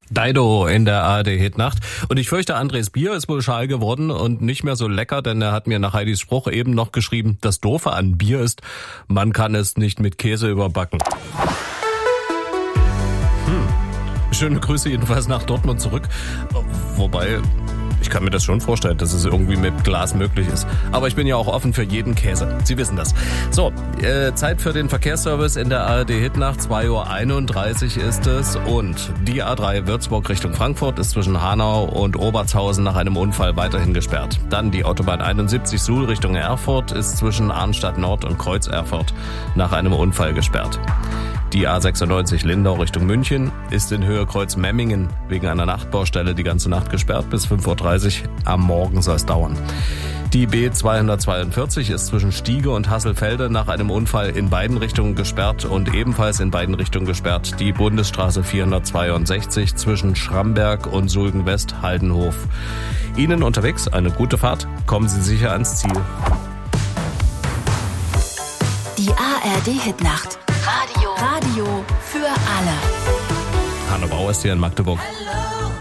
Dido in der ARD-Hitnacht. Und ich fürchte, Andres Bier ist wohl schal geworden und nicht mehr so lecker, denn er hat mir nach Heidis Spruch eben noch geschrieben, das Doofe an Bier ist, man kann es nicht mit Käse überbacken. Schöne Grüße jedenfalls nach Dortmund zurück. Wobei, ich kann mir das schon vorstellen, dass es irgendwie mit Glas möglich ist. Aber ich bin ja auch offen für jeden Käse. Sie wissen das. So, Zeit für den Verkehrsservice in der ARD-Hitnacht. 2:31 Uhr ist es. Und die A3 Würzburg Richtung Frankfurt ist zwischen Hanau und Obertshausen nach einem Unfall weiterhin gesperrt. Dann die Autobahn 71 Suhl Richtung Erfurt ist zwischen Arnstadt Nord und Kreuz Erfurt nach einem Unfall gesperrt. Die A96 Lindau Richtung München ist in Höhe Kreuz Memmingen wegen einer Nachtbaustelle die ganze Nacht gesperrt. Bis 5:30 Uhr am Morgen soll es dauern. Die B242 ist zwischen Stiege und Hasselfelde nach einem Unfall in beiden Richtungen gesperrt und ebenfalls in beiden Richtungen gesperrt die Bundesstraße 462 zwischen Schramberg und Sulgen-West-Haldenhof. Ihnen unterwegs eine gute Fahrt. Kommen Sie sicher ans Ziel. Die ARD-Hitnacht. Radio für alle. Hanno Bauer ist hier in Magdeburg. Hello.